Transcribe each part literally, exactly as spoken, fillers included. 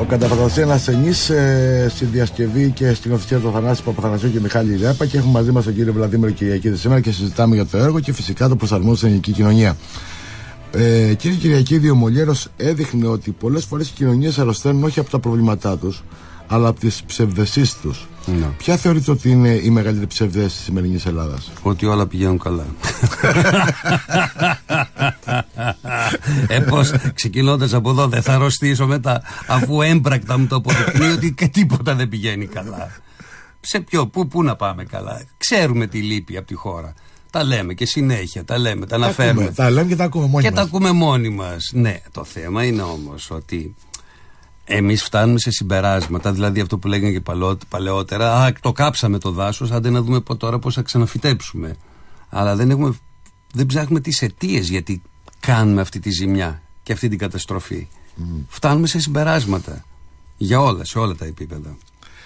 Ο καταφαντασία ασθενής ε, στη διασκευή και στην οθησία του Θανάση Παπαθανασίου και Μιχάλη Ρέπα, και έχουμε μαζί μας τον κύριο Βλαδίμηρο Κυριακίδη σήμερα και συζητάμε για το έργο και φυσικά το προσαρμόζει στην ελληνική κοινωνία. Ε, κύριε Κυριακίδη, ο Μολιέρος έδειχνε ότι πολλές φορές οι κοινωνίες αρρωσταίνουν όχι από τα προβλήματά τους, αλλά από τις ψευδεσίες τους. Ναι. Ποια θεωρείτε ότι είναι η μεγαλύτερη ψευδέστηση της σημερινής Ελλάδας? Ότι όλα πηγαίνουν καλά. Ε, πώς, ξεκινώντας από εδώ, δεν θα αρρωστήσω μετά, αφού έμπρακτα μου το αποδεικνύει ότι και τίποτα δεν πηγαίνει καλά. Σε ποιο, πού, πού να πάμε καλά? Ξέρουμε τι λείπει από τη χώρα. Τα λέμε και συνέχεια, τα λέμε, τα αναφέρουμε. Τα λέμε και τα ακούμε μόνοι και μας. τα ακούμε μόνοι μας. Ναι, το θέμα είναι όμως ότι εμείς φτάνουμε σε συμπεράσματα, δηλαδή αυτό που λέγανε και παλαιότερα, α, το κάψαμε το δάσος, άντε να δούμε τώρα πώς θα ξαναφυτέψουμε. Αλλά δεν, έχουμε, δεν ψάχνουμε τις αιτίες γιατί κάνουμε αυτή τη ζημιά και αυτή την καταστροφή. Mm. Φτάνουμε σε συμπεράσματα για όλα, σε όλα τα επίπεδα.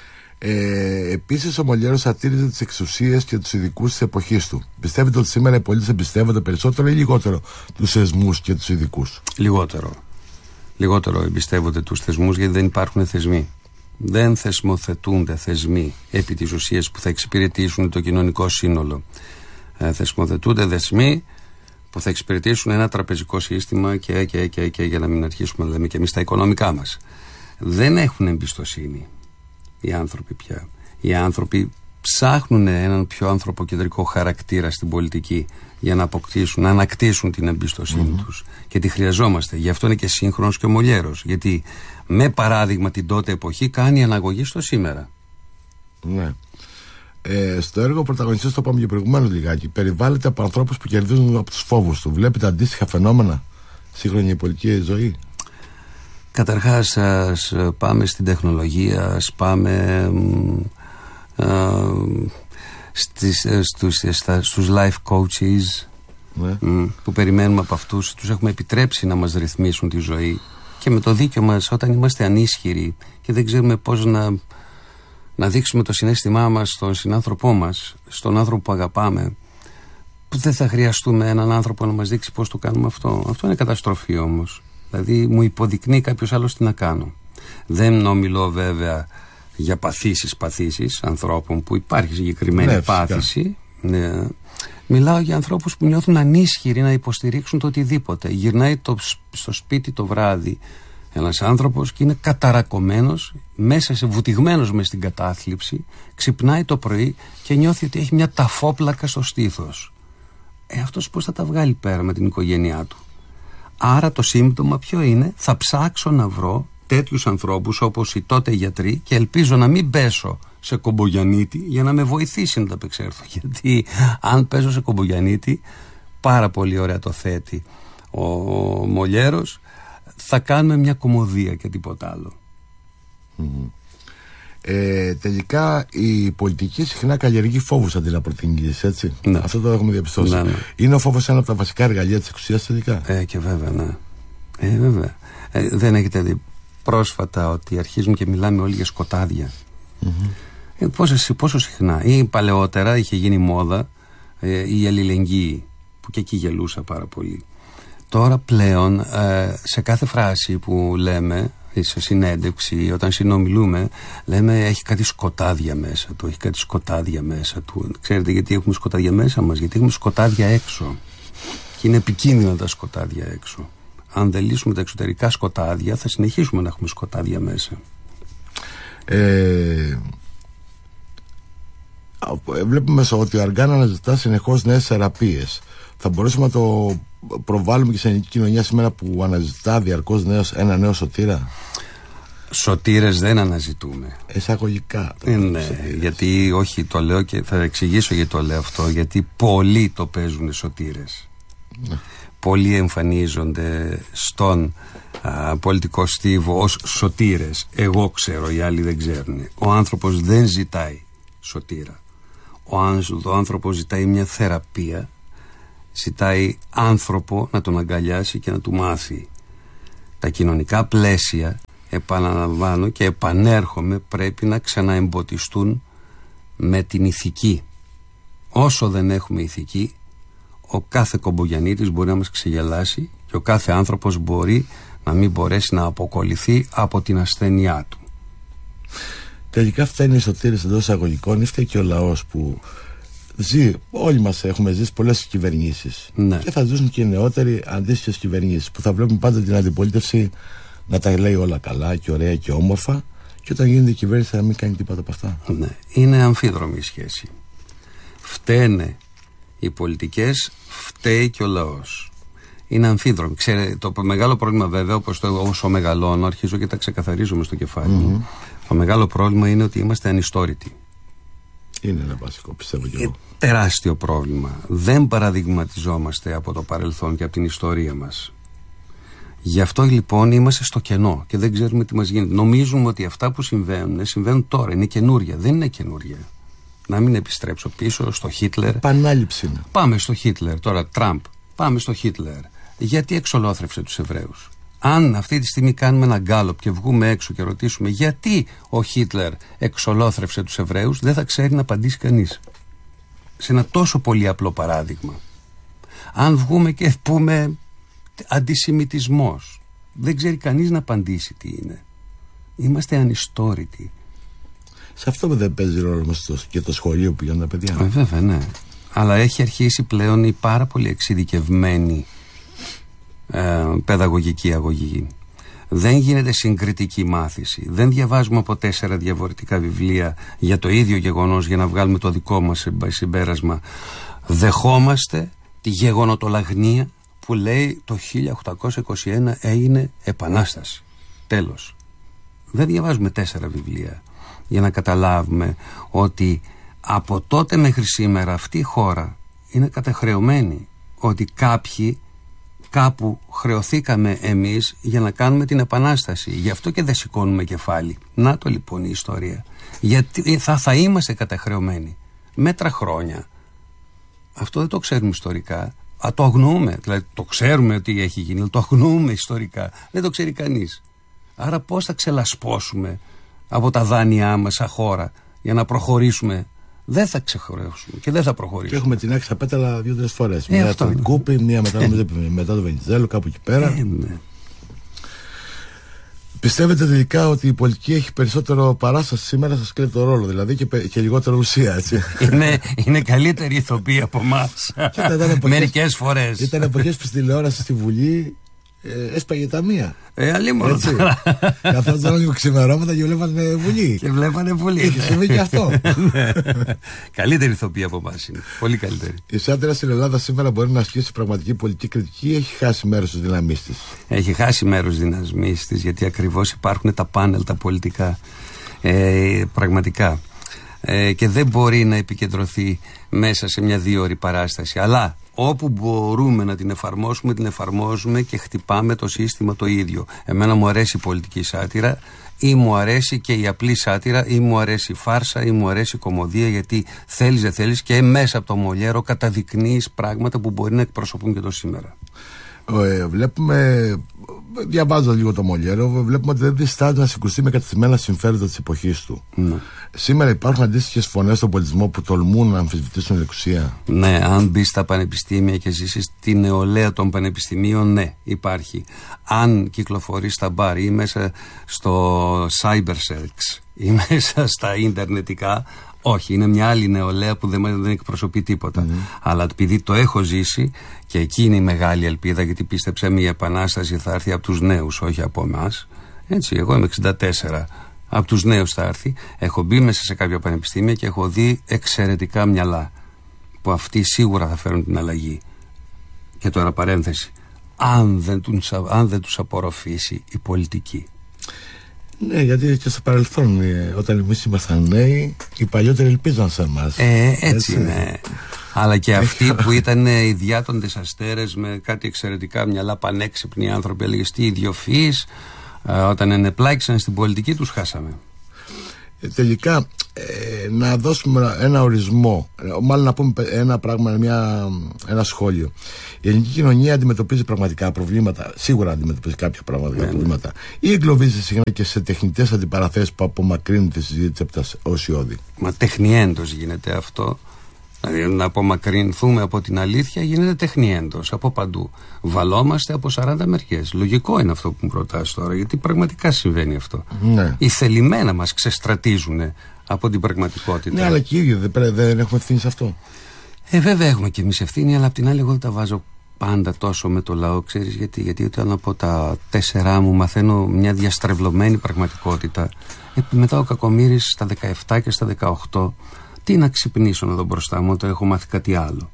Ε, επίσης ο Μολιέρος ατήρησε τις εξουσίες και τους ειδικούς της εποχής του. Πιστεύετε ότι σήμερα οι πολίτες εμπιστεύονται περισσότερο ή λιγότερο τους θεσμούς και τους ειδικούς? Λιγότερο. Λιγότερο εμπιστεύονται τους θεσμούς, γιατί δεν υπάρχουν θεσμοί. Δεν θεσμοθετούνται θεσμοί επί της ουσίας που θα εξυπηρετήσουν το κοινωνικό σύνολο. Ε, θεσμοθετούνται θεσμοί που θα εξυπηρετήσουν ένα τραπεζικό σύστημα και, και, και, και για να μην αρχίσουμε να λέμε και εμείς τα οικονομικά μας. Δεν έχουν εμπιστοσύνη οι άνθρωποι πια. Οι άνθρωποι ψάχνουν έναν πιο ανθρωποκεντρικό χαρακτήρα στην πολιτική για να αποκτήσουν, να ανακτήσουν την εμπιστοσύνη mm-hmm. τους. Και τη χρειαζόμαστε. Γι' αυτό είναι και σύγχρονος και ο Μολιέρος. Γιατί με παράδειγμα την τότε εποχή κάνει αναγωγή στο σήμερα. Ναι. Ε, στο έργο ο πρωταγωνιστής, το είπαμε και προηγουμένως λιγάκι, περιβάλλεται από ανθρώπους που κερδίζουν από τους φόβους του. Βλέπετε αντίστοιχα φαινόμενα σύγχρονη πολιτική ζωή? Καταρχάς, ας πάμε στην τεχνολογία, ας πάμε α, στις, στους, στα, στους life coaches, ναι. μ, που περιμένουμε από αυτούς. Τους έχουμε επιτρέψει να μας ρυθμίσουν τη ζωή και με το δίκιο μας, όταν είμαστε ανίσχυροι και δεν ξέρουμε πώς να, να δείξουμε το συναίσθημά μας στον συνάνθρωπό μας, στον άνθρωπο που αγαπάμε, που δεν θα χρειαστούμε έναν άνθρωπο να μας δείξει πώς το κάνουμε αυτό. Αυτό είναι καταστροφή όμως. Δηλαδή μου υποδεικνύει κάποιος άλλος τι να κάνω. Δεν ομιλώ βέβαια για παθήσεις παθήσεις ανθρώπων που υπάρχει συγκεκριμένη ναι, πάθηση. Ναι. Μιλάω για ανθρώπους που νιώθουν ανίσχυροι να υποστηρίξουν το οτιδήποτε. Γυρνάει το, στο σπίτι το βράδυ ένας άνθρωπος και είναι καταρακωμένος, μέσα σε βουτυγμένος μες στην κατάθλιψη, ξυπνάει το πρωί και νιώθει ότι έχει μια ταφόπλακα στο στήθος. Ε, αυτός πώς θα τα βγάλει πέρα με την οικογένειά του? Άρα το σύμπτωμα ποιο είναι? Θα ψάξω να βρω τέτοιους ανθρώπους όπως οι τότε γιατροί και ελπίζω να μην πέσω σε Κομπογιαννίτη για να με βοηθήσει να τα απεξέλθω. Γιατί αν πέσω σε Κομπογιαννίτη, πάρα πολύ ωραία το θέτει ο Μολιέρος, θα κάνουμε μια κωμωδία και τίποτα άλλο. Mm-hmm. Ε, τελικά η πολιτική συχνά καλλιεργεί φόβους αντί να προτείνει, έτσι. Ναι. Αυτό το έχουμε διαπιστώσει. Ναι, ναι. Είναι ο φόβος ένα από τα βασικά εργαλεία της εξουσίας τελικά? Ε, και βέβαια, ναι. Ε, βέβαια. Ε, δεν έχετε δει πρόσφατα ότι αρχίζουν και μιλάμε όλοι για σκοτάδια? Mm-hmm. Ε, πόσο, πόσο συχνά? Ή παλαιότερα είχε γίνει μόδα ε, η αλληλεγγύη, που και εκεί γελούσα πάρα πολύ. Τώρα πλέον ε, σε κάθε φράση που λέμε, σε συνέντευξη, όταν συνομιλούμε, λέμε έχει κάτι σκοτάδια μέσα του, έχει κάτι σκοτάδια μέσα του. Ξέρετε γιατί έχουμε σκοτάδια μέσα μας? Γιατί έχουμε σκοτάδια έξω. Και είναι επικίνδυνα τα σκοτάδια έξω. Αν δεν λύσουμε τα εξωτερικά σκοτάδια, θα συνεχίσουμε να έχουμε σκοτάδια μέσα. Ε, βλέπουμε ότι ο Αργάν αναζητά συνεχώς νέες θεραπείες. Θα μπορούσαμε να το προβάλλουμε και στην ελληνική κοινωνία σήμερα που αναζητά διαρκώς νέος, ένα νέο σωτήρα? Σωτήρες δεν αναζητούμε. Εισαγωγικά. Ε, ναι, σωτήρες. Γιατί όχι, το λέω και θα εξηγήσω γιατί το λέω αυτό. Γιατί πολλοί το παίζουν σωτήρες. Ναι. Πολλοί εμφανίζονται στον α, πολιτικό στίβο ως σωτήρες. Εγώ ξέρω, οι άλλοι δεν ξέρουν. Ο άνθρωπος δεν ζητάει σωτήρα. Ο, ο άνθρωπος ζητάει μια θεραπεία. Ζητάει άνθρωπο να τον αγκαλιάσει και να του μάθει. Τα κοινωνικά πλαίσια, επαναλαμβάνω και επανέρχομαι, πρέπει να ξαναεμποτιστούν με την ηθική. Όσο δεν έχουμε ηθική, ο κάθε Κομπογιαννίτης μπορεί να μας ξεγελάσει και ο κάθε άνθρωπος μπορεί να μην μπορέσει να αποκολληθεί από την ασθένειά του. Τελικά φταίνει η σωτήρηση εντός εισαγωγικών, ή φταίει και ο λαός που ζει, όλοι μας έχουμε ζήσει πολλές κυβερνήσεις, ναι. Και θα ζήσουν και οι νεότεροι αντίστοιχες κυβερνήσεις που θα βλέπουν πάντα την αντιπολίτευση να τα λέει όλα καλά και ωραία και όμορφα, και όταν γίνεται η κυβέρνηση θα μην κάνει τίποτα από αυτά. Ναι. Είναι αμφίδρομη η σχέση. Φταίνε οι πολιτικές, φταίει και ο λαός. Είναι αμφίδρομη. Ξέρετε, το μεγάλο πρόβλημα βέβαια, όπως το, όσο μεγαλώνω, αρχίζω και τα ξεκαθαρίζουμε στο κεφάλι μου. Mm-hmm. Το μεγάλο πρόβλημα είναι ότι είμαστε ανιστόρητοι. Είναι ένα βασικό, πιστεύω και εγώ. Τεράστιο πρόβλημα. Δεν παραδειγματιζόμαστε από το παρελθόν και από την ιστορία μας. Γι' αυτό λοιπόν είμαστε στο κενό και δεν ξέρουμε τι μας γίνεται. Νομίζουμε ότι αυτά που συμβαίνουν, συμβαίνουν τώρα, είναι καινούρια. Δεν είναι καινούρια. Να μην επιστρέψω πίσω στο Χίτλερ. Επανάληψη είναι. Πάμε στο Χίτλερ, τώρα Τραμπ. Πάμε στο Χίτλερ. Γιατί εξολόθρευσε τους Εβραίους? Αν αυτή τη στιγμή κάνουμε ένα γκάλοπ και βγούμε έξω και ρωτήσουμε γιατί ο Χίτλερ εξολόθρευσε τους Εβραίους, δεν θα ξέρει να απαντήσει κανείς. Σε ένα τόσο πολύ απλό παράδειγμα. Αν βγούμε και πούμε αντισημιτισμός, δεν ξέρει κανείς να απαντήσει τι είναι. Είμαστε ανιστόρητοι. Σε αυτό δεν παίζει ρόλο μας και το σχολείο που πηγαίνουν τα παιδιά. Ε, βέβαια, ναι. Αλλά έχει αρχίσει πλέον η πάρα πολύ εξειδικευμένη ε, παιδαγωγική αγωγή. Δεν γίνεται συγκριτική μάθηση. Δεν διαβάζουμε από τέσσερα διαφορετικά βιβλία για το ίδιο γεγονός για να βγάλουμε το δικό μας συμπέρασμα. Δεχόμαστε τη γεγονοτολαγνία που λέει το χίλια οκτακόσια είκοσι ένα έγινε επανάσταση. Τέλος. Δεν διαβάζουμε τέσσερα βιβλία για να καταλάβουμε ότι από τότε μέχρι σήμερα αυτή η χώρα είναι καταχρεωμένη, ότι κάποιοι κάπου χρεωθήκαμε εμείς για να κάνουμε την επανάσταση. Γι' αυτό και δεν σηκώνουμε κεφάλι. Να το λοιπόν η ιστορία. Γιατί θα, θα είμαστε καταχρεωμένοι μέτρα χρόνια. Αυτό δεν το ξέρουμε ιστορικά. Α, το αγνοούμε. Δηλαδή το ξέρουμε ότι έχει γίνει, αλλά το αγνοούμε ιστορικά. Δεν το ξέρει κανείς. Άρα πώς θα ξελασπώσουμε από τα δάνειά μας σαν χώρα για να προχωρήσουμε? Δεν θα ξεχρεώσουμε και δεν θα προχωρήσουμε. Και έχουμε την άξια πέταλα δύο-τρεις φορές. Ε, μία από την Κούπη, μία μετά, ε, μετά το Βενιζέλο, κάπου εκεί πέρα. Ε, ναι. Πιστεύετε τελικά ότι η πολιτική έχει περισσότερο παράσταση σήμερα, σας κλέβει το ρόλο δηλαδή, και, και λιγότερο ουσία, έτσι? Είναι, είναι καλύτερη ηθοποιή από εμάς. Μερικές φορές. Ήταν εποχές που στη τηλεόραση στη Βουλή ε, έσπαγε τα μία. Ε, αλλήμον. Καθόταν λίγο ξημερώματα και βλέπανε Βουλή. Και βλέπανε Βουλή. Είχε συμβεί και αυτό. Καλύτερη ηθοποιή από εμάς είναι. Πολύ καλύτερη. Η Σάντερα στην Ελλάδα σήμερα μπορεί να ασκήσει πραγματική πολιτική κριτική ή έχει χάσει μέρος της δύναμής της? Έχει χάσει μέρος της δύναμής της, γιατί ακριβώς υπάρχουν τα πάνελ τα πολιτικά. Ε, πραγματικά. Ε, και δεν μπορεί να επικεντρωθεί μέσα σε μια δύο ώρη παράσταση. Αλλά όπου μπορούμε να την εφαρμόσουμε, την εφαρμόζουμε και χτυπάμε το σύστημα το ίδιο. Εμένα μου αρέσει η πολιτική σάτυρα, ή μου αρέσει και η απλή σάτυρα, ή μου αρέσει η φάρσα, ή μου αρέσει η κωμωδία, γιατί θέλεις δεν θέλεις και μέσα από το Μολιέρο καταδεικνύεις πράγματα που μπορεί να εκπροσωπούν και το σήμερα. Ε, βλέπουμε, διαβάζω λίγο το Μολιέρο, βλέπουμε ότι δεν διστάζει να συγκρουστεί με κατευθυμένα συμφέροντα της εποχής του. Ναι. Σήμερα υπάρχουν αντίστοιχες φωνές στον πολιτισμό που τολμούν να αμφισβητήσουν την εξουσία? Ναι, αν μπει στα πανεπιστήμια και ζήσεις τη νεολαία των πανεπιστημίων, ναι, υπάρχει. Αν κυκλοφορείς στα μπαρ ή μέσα στο cybersex ή μέσα στα ίντερνετικά, όχι, είναι μια άλλη νεολαία που δεν, δεν εκπροσωπεί τίποτα. Mm-hmm. Αλλά επειδή το έχω ζήσει, και εκεί είναι η μεγάλη ελπίδα, γιατί πίστεψε μια επανάσταση θα έρθει από τους νέους, όχι από εμάς. Έτσι, εγώ είμαι εξήντα τέσσερα. Από τους νέους θα έρθει. Έχω μπει μέσα σε κάποια πανεπιστήμια και έχω δει εξαιρετικά μυαλά που αυτοί σίγουρα θα φέρουν την αλλαγή. Και τώρα παρένθεση, αν δεν τους, αν δεν τους απορροφήσει η πολιτική. Ναι, γιατί και στο παρελθόν, όταν εμείς ήμασταν νέοι, οι παλιότεροι ελπίζαν σε εμάς. Ε, έτσι, έτσι είναι. Αλλά και αυτοί που ήταν οι διάτοντες αστέρες με κάτι εξαιρετικά μυαλά, πανέξυπνοι άνθρωποι, έλεγες τι ιδιοφυείς, όταν ενεπλάκησαν στην πολιτική τους χάσαμε. Ε, τελικά ε, να δώσουμε ένα ορισμό, μάλλον να πούμε ένα πράγμα, μια, ένα σχόλιο. Η ελληνική κοινωνία αντιμετωπίζει πραγματικά προβλήματα, σίγουρα αντιμετωπίζει κάποια πραγματικά yeah, προβλήματα, ή εγκλωβίζει συχνά και σε τεχνητές αντιπαραθέσεις που απομακρύνουν τη συζήτηση από τα οσιώδη? Μα τεχνιέντος γίνεται αυτό. Δηλαδή να απομακρυνθούμε από την αλήθεια γίνεται τεχνιέντος από παντού. Βαλόμαστε από σαράντα μεριές. Λογικό είναι αυτό που μου προτάσεις τώρα, γιατί πραγματικά συμβαίνει αυτό. Ναι. Οι θελημένα μας ξεστρατίζουν από την πραγματικότητα. Ναι, αλλά και οι ίδιοι δεν, δεν έχουμε ευθύνη σε αυτό. Ε, βέβαια έχουμε και εμείς ευθύνη, αλλά απ' την άλλη εγώ δεν τα βάζω πάντα τόσο με το λαό, ξέρεις γιατί. Γιατί όταν από τα τέσσερά μου μαθαίνω μια διαστρεβλωμένη πραγματικότητα, ε, μετά ο Κακομοίρης στα δεκαεπτά και στα δεκαοκτώ, τι να ξυπνήσω εδώ μπροστά μου όταν έχω μάθει κάτι άλλο.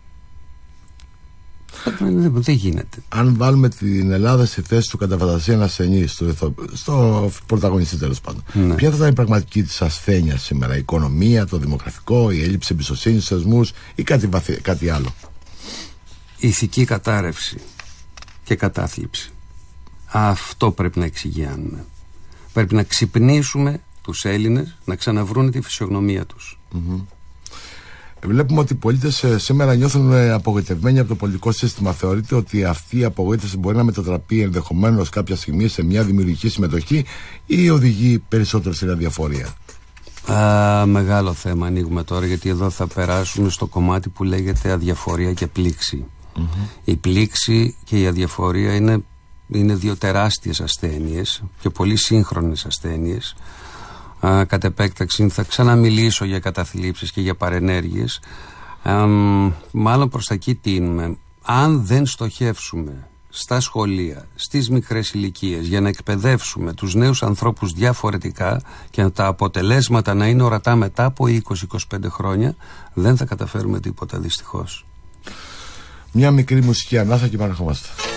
Δεν, δεν γίνεται. Αν βάλουμε την Ελλάδα στη θέση του κατά φαντασία ένα ασθενή, στο, στο πρωταγωνιστή τέλος πάντων, ναι. Ποια θα ήταν η πραγματική της ασθένεια σήμερα, η οικονομία, το δημογραφικό, η έλλειψη εμπιστοσύνης στους θεσμούς ή κάτι, βαθύ, κάτι άλλο? Ηθική κατάρρευση και κατάθλιψη. Αυτό πρέπει να εξηγιάνουμε. Πρέπει να ξυπνήσουμε τους Έλληνες να ξαναβρούν τη φυσιογνωμία τους. Mm-hmm. Βλέπουμε ότι οι πολίτες σήμερα νιώθουν απογοητευμένοι από το πολιτικό σύστημα. Θεωρείτε ότι αυτή η απογοήτευση μπορεί να μετατραπεί ενδεχομένως κάποια στιγμή σε μια δημιουργική συμμετοχή ή οδηγεί περισσότερο στην αδιαφορία? Α, μεγάλο θέμα ανοίγουμε τώρα, γιατί εδώ θα περάσουμε στο κομμάτι που λέγεται αδιαφορία και πλήξη. Mm-hmm. Η πλήξη και η αδιαφορία είναι, είναι δύο τεράστιες ασθένειες και πολύ σύγχρονες ασθένειες. Α, κατ' επέκταξη θα ξαναμιλήσω για καταθλίψεις και για παρενέργειες. Α, μάλλον προς τα εκεί τίνουμε. Αν δεν στοχεύσουμε στα σχολεία, στις μικρές ηλικίες, για να εκπαιδεύσουμε τους νέους ανθρώπους διαφορετικά και τα αποτελέσματα να είναι ορατά μετά από είκοσι με είκοσι πέντε χρόνια, δεν θα καταφέρουμε τίποτα, δυστυχώς. Μια μικρή μουσική ανάσα και επανερχόμαστε.